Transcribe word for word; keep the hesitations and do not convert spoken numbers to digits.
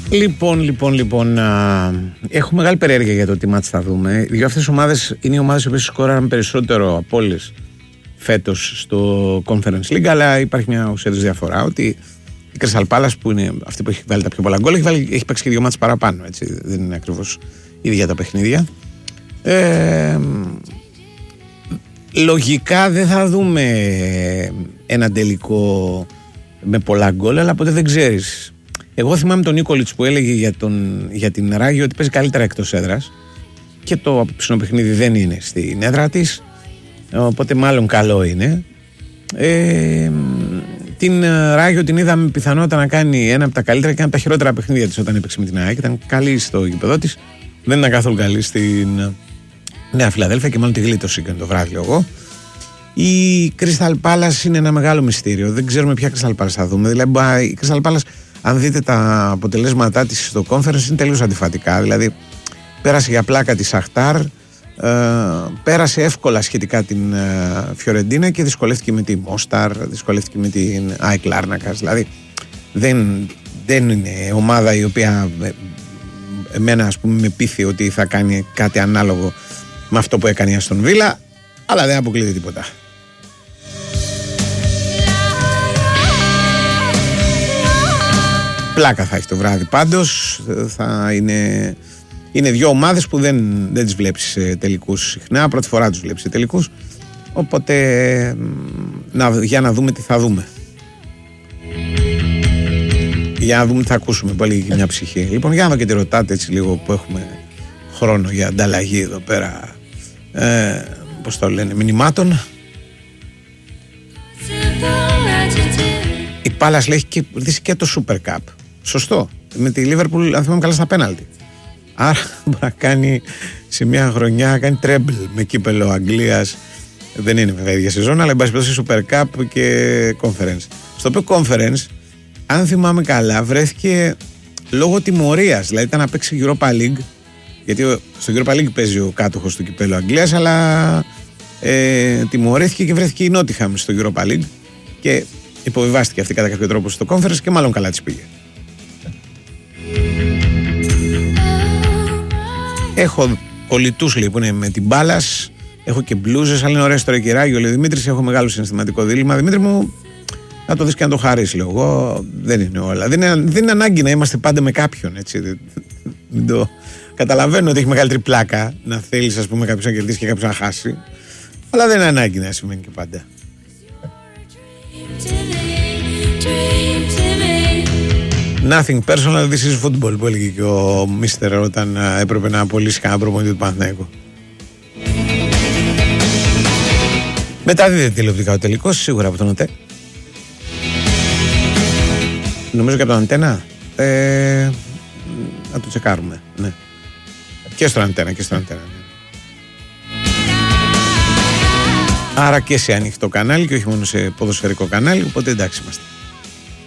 Λοιπόν, λοιπόν, λοιπόν. Α, έχω μεγάλη περιέργεια για το τι μάτς θα δούμε. Οι δύο αυτές ομάδες είναι οι ομάδες που σκόραραν περισσότερο από όλες φέτος στο Conference League, αλλά υπάρχει μια ουσιαστική διαφορά ότι η Crystal Palace, που είναι αυτή που έχει βάλει τα πιο πολλά γκολ, έχει, βάλει, έχει παίξει και δύο μάτς παραπάνω. Έτσι. Δεν είναι ακριβώς ίδια τα παιχνίδια. Ε, λογικά δεν θα δούμε ένα τελικό με πολλά γκολ, αλλά ποτέ δεν ξέρεις. Εγώ θυμάμαι τον Νίκολιτς που έλεγε για, τον, για την Ράγιο ότι παίζει καλύτερα εκτός έδρας και το απόψινο παιχνίδι δεν είναι στην έδρα της, οπότε μάλλον καλό είναι. Ε, την Ράγιο την είδαμε πιθανότητα να κάνει ένα από τα καλύτερα και ένα από τα χειρότερα παιχνίδια της όταν έπαιξε με την ΑΕΚ. Ήταν καλή στο γήπεδο της, δεν ήταν καθόλου καλή στην Νέα Φιλαδέλφια και μάλλον τη γλίτωσε και το βράδυ εγώ. Η Crystal Palace είναι ένα μεγάλο μυστήριο, δεν ξέρουμε ποια Crystal Palace θα δούμε. Δηλαδή η Crystal Palace, αν δείτε τα αποτελέσματά της στο conference, είναι τελείως αντιφατικά. Δηλαδή πέρασε για πλάκα τη Σαχτάρ, ε, πέρασε εύκολα σχετικά την ε, Φιωρεντίνα και δυσκολεύτηκε με τη Μόσταρ, δυσκολεύτηκε με την ΑΕΚ Λάρνακας. Δηλαδή δεν, δεν είναι ομάδα η οποία ε, εμένα ας πούμε με πείθει ότι θα κάνει κάτι ανάλογο με αυτό που έκανε η Αστον Βίλα, αλλά δεν αποκλείεται τίποτα. Πλάκα θα έχει το βράδυ πάντως. Θα είναι, είναι δύο ομάδες που δεν, δεν τις βλέπεις σε τελικούς συχνά. Πρώτη φορά τους βλέπεις σε τελικούς. Οπότε να, για να δούμε τι θα δούμε. Για να δούμε τι θα ακούσουμε. Που έλεγε και μια ψυχή. Λοιπόν, για να δω και τη ρωτάτε έτσι λίγο που έχουμε χρόνο για ανταλλαγή εδώ πέρα. Ε, πώς το λένε, μηνυμάτων. Η Πάλας λέει και κερδίσει και το Super Cup. Σωστό. Με τη Liverpool, αν θυμάμαι καλά, στα πέναλτι. Άρα μπορεί να κάνει σε μια χρονιά, κάνει τρέμπλ με κύπελο Αγγλίας. Δεν είναι βέβαια ίδια σεζόν, αλλά εν πάση περιπτώσει Super Cup και Conference. Στο οποίο Conference, αν θυμάμαι καλά, βρέθηκε λόγω τιμωρίας. Δηλαδή ήταν να παίξει Europa League, γιατί στο Europa League παίζει ο κάτοχος του κυπέλου Αγγλίας, αλλά ε, τιμωρήθηκε και βρέθηκε η Nottingham στο Europa League και υποβιβάστηκε αυτή κατά κάποιο τρόπο στο Conference και μάλλον καλά της πήγε. Έχω κολλητούς λέει που είναι με την Πάλας, έχω και μπλούζες, αλλά είναι ωραίες τώρα και Ράγιο, λέει Δημήτρης, έχω μεγάλο συναισθηματικό δίλημμα. Δημήτρη μου, να το δεις και να το χαρίσεις, λέω εγώ, δεν είναι όλα. Δεν είναι, δεν είναι ανάγκη να είμαστε πάντα με κάποιον, έτσι. Δεν το... Καταλαβαίνω ότι έχει μεγαλύτερη πλάκα να θέλεις, ας πούμε, κάποιος να κερδίσει και κάποιος να χάσει, αλλά δεν είναι ανάγκη να σημαίνει και πάντα. Nothing personal, this is football, που έλεγε και ο Μίστερ όταν έπρεπε να απολύσει κανένα προπονητή του Παναθηναϊκού. Μεταδίδεται τηλεοπτικά ο τελικός, σίγουρα από τον ΟΤΕ. Νομίζω και από τον Αντένα. Ε, να το τσεκάρουμε, ναι. Και στον Αντένα, και στον Αντένα. Ναι. Άρα και σε ανοιχτό κανάλι και όχι μόνο σε ποδοσφαιρικό κανάλι, οπότε εντάξει είμαστε.